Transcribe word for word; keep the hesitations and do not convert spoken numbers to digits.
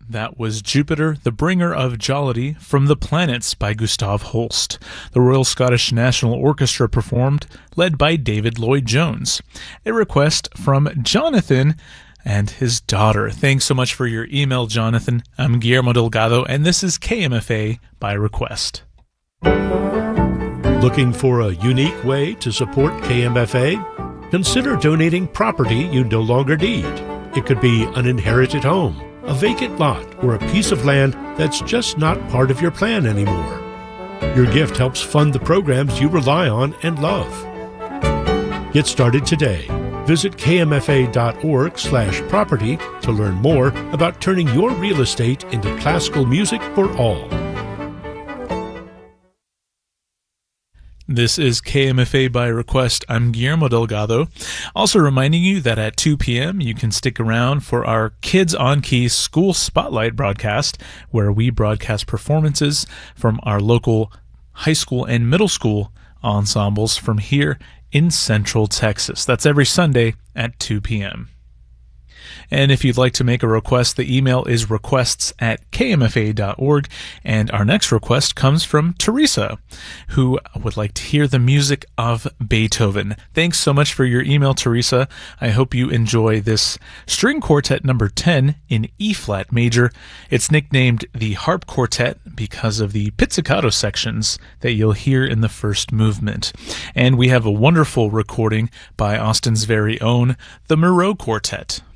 That was Jupiter, the Bringer of Jollity from the Planets by Gustav Holst. The Royal Scottish National Orchestra performed, led by David Lloyd-Jones. A request from Jonathan and his daughter. Thanks so much for your email, Jonathan. I'm Guillermo Delgado, and this is K M F A by request. Looking for a unique way to support K M F A? Consider donating property you no longer need. It could be an inherited home, a vacant lot, or a piece of land that's just not part of your plan anymore. Your gift helps fund the programs you rely on and love. Get started today. Visit kmfa.org slash property to learn more about turning your real estate into classical music for all. This is K M F A by request. I'm Guillermo Delgado. Also reminding you that at two p.m. you can stick around for our Kids on Keys School Spotlight broadcast, where we broadcast performances from our local high school and middle school ensembles from here in Central Texas. That's every Sunday at two p.m. And if you'd like to make a request, the email is requests at k m f a dot org. And our next request comes from Teresa, who would like to hear the music of Beethoven. Thanks so much for your email, Teresa. I hope you enjoy this string quartet number ten in E-flat major. It's nicknamed the Harp Quartet because of the pizzicato sections that you'll hear in the first movement. And we have a wonderful recording by Austin's very own, the Moreau Quartet.